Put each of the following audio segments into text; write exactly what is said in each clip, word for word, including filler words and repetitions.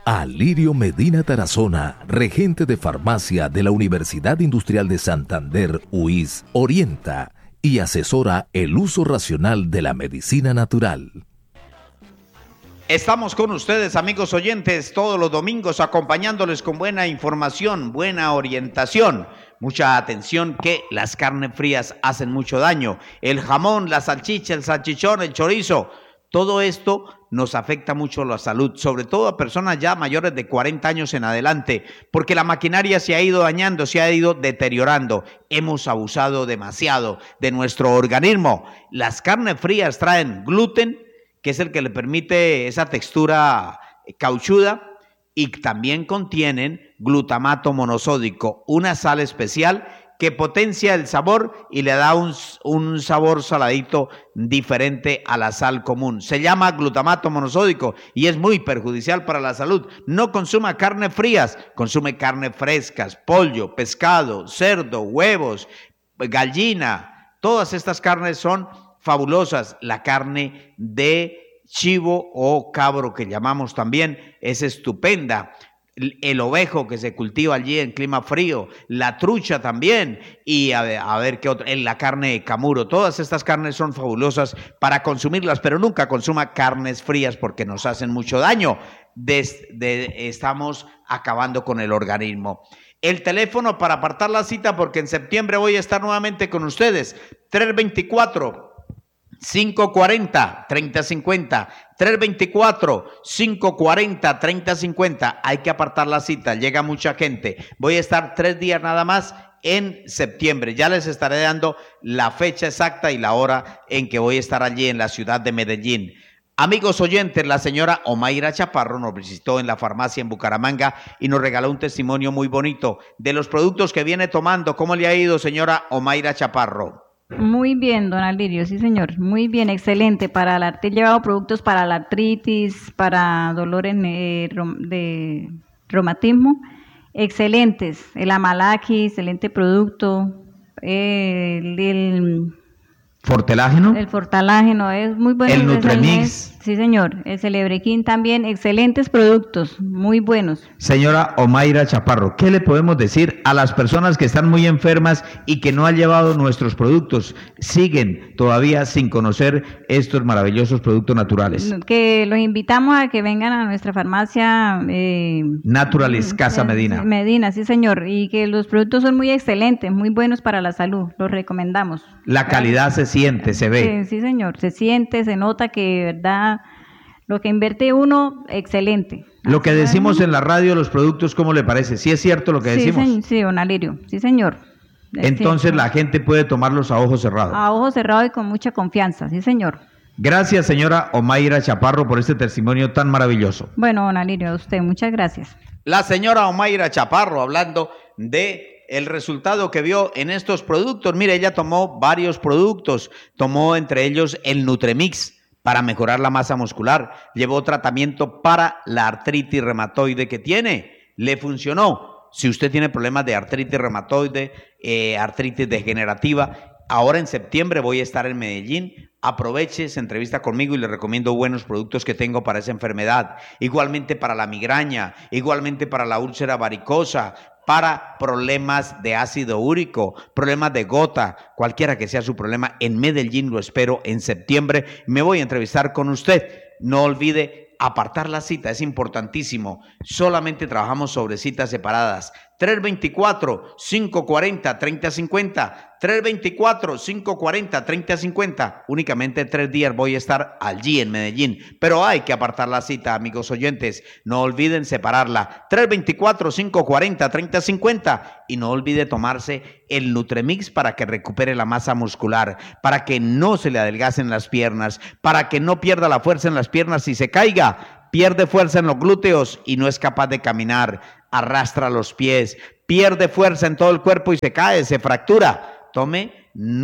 Alirio Medina Tarazona, regente de farmacia de la Universidad Industrial de Santander, U I S, orienta y asesora el uso racional de la medicina natural. Estamos con ustedes, amigos oyentes, todos los domingos acompañándoles con buena información, buena orientación. Mucha atención que las carnes frías hacen mucho daño. El jamón, la salchicha, el salchichón, el chorizo, todo esto nos afecta mucho la salud, sobre todo a personas ya mayores de cuarenta años en adelante, porque la maquinaria se ha ido dañando, se ha ido deteriorando. Hemos abusado demasiado de nuestro organismo. Las carnes frías traen gluten, que es el que le permite esa textura cauchuda, y también contienen glutamato monosódico, una sal especial que potencia el sabor y le da un, un sabor saladito diferente a la sal común. Se llama glutamato monosódico y es muy perjudicial para la salud. No consuma carnes frías, consume carnes frescas, pollo, pescado, cerdo, huevos, gallina. Todas estas carnes son fabulosas. La carne de chivo o cabro, que llamamos también, es estupenda. El ovejo que se cultiva allí en clima frío, la trucha también, y a ver, a ver qué otro, la carne de camuro. Todas estas carnes son fabulosas para consumirlas, pero nunca consuma carnes frías porque nos hacen mucho daño. Des, de, estamos acabando con el organismo. El teléfono para apartar la cita, porque en septiembre voy a estar nuevamente con ustedes, tres veinticuatro, cinco cuarenta, treinta cincuenta, tres veinticuatro, cinco cuarenta, treinta cincuenta. Hay que apartar la cita, llega mucha gente. Voy a estar tres días nada más en septiembre. Ya les estaré dando la fecha exacta y la hora en que voy a estar allí en la ciudad de Medellín. Amigos oyentes, la señora Omaira Chaparro nos visitó en la farmacia en Bucaramanga y nos regaló un testimonio muy bonito de los productos que viene tomando. ¿Cómo le ha ido, señora Omaira Chaparro? Muy bien, don Alirio, sí señor, muy bien, excelente. Para la, he llevado productos para la artritis, para dolores eh, de reumatismo, excelentes. El Amalaki, excelente producto. Eh, el, el ¿Fortelágeno? El fortalágeno es muy bueno. El Nutremix. Sí señor, el Celebrequín también, excelentes productos, muy buenos. Señora Omaira Chaparro, ¿qué le podemos decir a las personas que están muy enfermas y que no han llevado nuestros productos? Siguen todavía sin conocer estos maravillosos productos naturales. Que los invitamos a que vengan a nuestra farmacia eh, Naturalis Casa Medina. Medina, sí señor, y que los productos son muy excelentes, muy buenos para la salud, los recomendamos. La calidad se siente, se ve. Sí, sí señor, se siente, se nota que de verdad lo que invierte uno, excelente. Lo que decimos en la radio, los productos, ¿cómo le parece? ¿Sí es cierto lo que sí, decimos? Sí, sí, don Alirio, sí señor. Entonces sí, la gente puede tomarlos a ojos cerrados. A ojos cerrados y con mucha confianza, sí señor. Gracias, señora Omaira Chaparro, por este testimonio tan maravilloso. Bueno, don Alirio, a usted, muchas gracias. La señora Omaira Chaparro, hablando de el resultado que vio en estos productos. Mire, ella tomó varios productos, tomó entre ellos el Nutremix para mejorar la masa muscular, llevó tratamiento para la artritis reumatoide que tiene, le funcionó. Si usted tiene problemas de artritis reumatoide, eh, artritis degenerativa, ahora en septiembre voy a estar en Medellín. Aproveche esa entrevista conmigo y le recomiendo buenos productos que tengo para esa enfermedad. Igualmente para la migraña, igualmente para la úlcera varicosa, para problemas de ácido úrico, problemas de gota, cualquiera que sea su problema. En Medellín lo espero en septiembre. Me voy a entrevistar con usted. No olvide apartar la cita, es importantísimo. Solamente trabajamos sobre citas separadas. tres veinticuatro, cinco cuarenta, treinta cincuenta, tres veinticuatro, cinco cuarenta, treinta cincuenta. Únicamente tres días voy a estar allí en Medellín, pero hay que apartar la cita, amigos oyentes. No olviden separarla. tres veinticuatro, cinco cuarenta, treinta cincuenta. Y no olvide tomarse el Nutremix para que recupere la masa muscular, para que no se le adelgacen las piernas, para que no pierda la fuerza en las piernas y se caiga. Pierde fuerza en los glúteos y no es capaz de caminar, arrastra los pies, pierde fuerza en todo el cuerpo y se cae, se fractura. Tome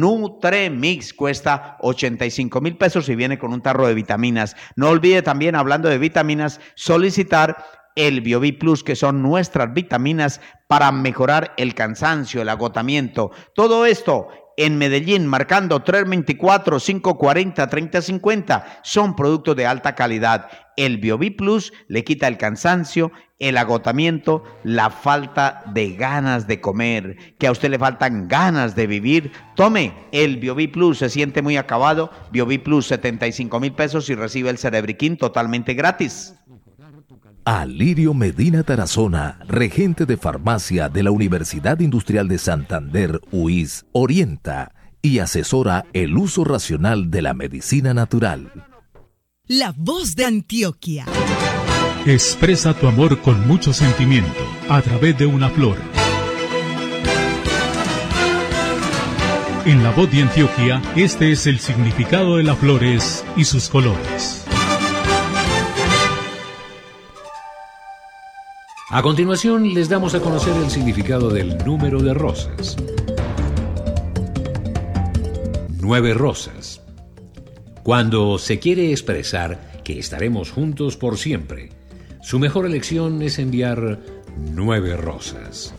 Nutremix, cuesta ochenta y cinco mil pesos y viene con un tarro de vitaminas. No olvide también, hablando de vitaminas, solicitar el BioVi Plus, que son nuestras vitaminas para mejorar el cansancio, el agotamiento. Todo esto en Medellín, marcando tres veinticuatro, cinco cuarenta, treinta cincuenta. Son productos de alta calidad. El Bioví Plus le quita el cansancio, el agotamiento, la falta de ganas de comer, que a usted le faltan ganas de vivir. Tome el Bioví Plus, se siente muy acabado. Bioví Plus, setenta y cinco mil pesos y recibe el Cerebriquín totalmente gratis. Alirio Medina Tarazona, regente de farmacia de la Universidad Industrial de Santander, U I S, orienta y asesora el uso racional de la medicina natural. La voz de Antioquia. Expresa tu amor con mucho sentimiento a través de una flor. En La Voz de Antioquia, este es el significado de las flores y sus colores. A continuación, les damos a conocer el significado del número de rosas. Nueve rosas. Cuando se quiere expresar que estaremos juntos por siempre, su mejor elección es enviar nueve rosas.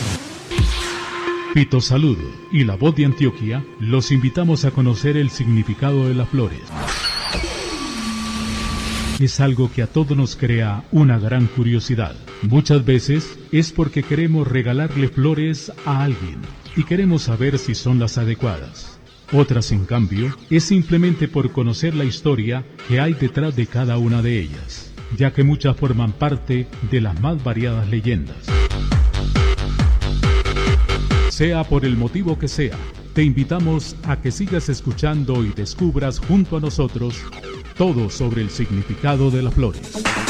Pito Salud y La Voz de Antioquia los invitamos a conocer el significado de las flores. Es algo que a todos nos crea una gran curiosidad. Muchas veces es porque queremos regalarle flores a alguien y queremos saber si son las adecuadas. Otras, en cambio, es simplemente por conocer la historia que hay detrás de cada una de ellas, ya que muchas forman parte de las más variadas leyendas. Sea por el motivo que sea, te invitamos a que sigas escuchando y descubras junto a nosotros todo sobre el significado de las flores.